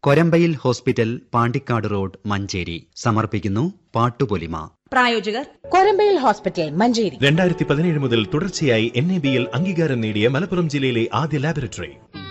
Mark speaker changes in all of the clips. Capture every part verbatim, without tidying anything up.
Speaker 1: Korambayil hospital, Pandikkad road, Manjeri സമർപ്പിക്കുന്നു പാട്ടുപൊലിമ.
Speaker 2: പ്രായോജകർ Korambayil hospital, Manjeri.
Speaker 3: രണ്ടായിരത്തി പതിനേഴ് മുതൽ തുടർച്ചയായി എൻ എ ബി എൽ അംഗീകാരം നേടിയ മലപ്പുറം ജില്ലയിലെ ആദ്യ ലാബറട്ടറി.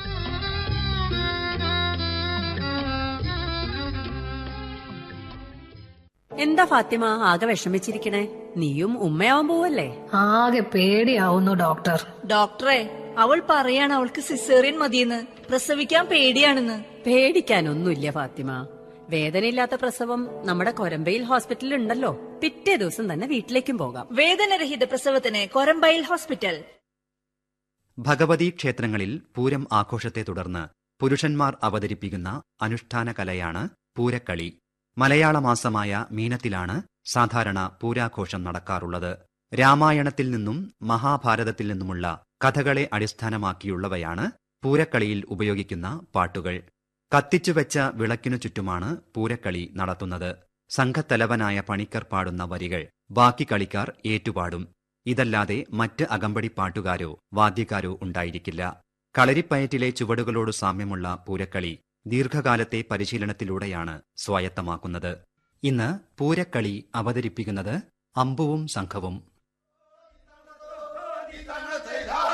Speaker 4: എന്താ ഫാത്തിമ ആകെ വിഷമിച്ചിരിക്കണേ? നീയും ഉമ്മയാവാൻ പോവല്ലേ?
Speaker 5: ആകെ പേടിയാവുന്നു ഡോക്ടർ.
Speaker 2: ഡോക്ടറെ, അവൾ പറയാണ് അവൾക്ക് സിസേറിയൻ മതിയെന്ന്. പ്രസവിക്കാൻ പേടിയാണെന്ന്.
Speaker 4: പേടിക്കാനൊന്നുമില്ല ഫാത്തിമ. വേദനയില്ലാത്ത പ്രസവം നമ്മുടെ കൊരമ്പയിൽ ഹോസ്പിറ്റലിൽ ഉണ്ടല്ലോ. പിറ്റേ ദിവസം തന്നെ വീട്ടിലേക്കും പോകാം.
Speaker 2: വേദനരഹിത പ്രസവത്തിന് കൊരമ്പയിൽ ഹോസ്പിറ്റൽ.
Speaker 1: ഭഗവതി ക്ഷേത്രങ്ങളിൽ പൂരം ആഘോഷത്തെ തുടർന്ന് പുരുഷന്മാർ അവതരിപ്പിക്കുന്ന അനുഷ്ഠാന കലയാണ് പൂരക്കളി. മലയാള മാസമായ മീനത്തിലാണ് സാധാരണ പൂരാഘോഷം നടക്കാറുള്ളത്. രാമായണത്തിൽ നിന്നും മഹാഭാരതത്തിൽ നിന്നുമുള്ള കഥകളെ അടിസ്ഥാനമാക്കിയുള്ളവയാണ് പൂരക്കളിയിൽ ഉപയോഗിക്കുന്ന പാട്ടുകൾ. കത്തിച്ചുവെച്ച വിളക്കിനു ചുറ്റുമാണ് പൂരക്കളി നടത്തുന്നത്. സംഘത്തലവനായ പണിക്കർ പാടുന്ന വരികൾ ബാക്കി കളിക്കാർ ഏറ്റുപാടും. ഇതല്ലാതെ മറ്റ് അകമ്പടി പാട്ടുകാരോ വാദ്യക്കാരോ ഉണ്ടായിരിക്കില്ല. കളരിപ്പയറ്റിലെ ചുവടുകളോട് സാമ്യമുള്ള പൂരക്കളി ദീർഘകാലത്തെ പരിശീലനത്തിലൂടെയാണ് സ്വായത്തമാക്കുന്നത്. ഇന്ന് പൂരക്കളി അവതരിപ്പിക്കുന്നത് അമ്പുവും സംഘവും.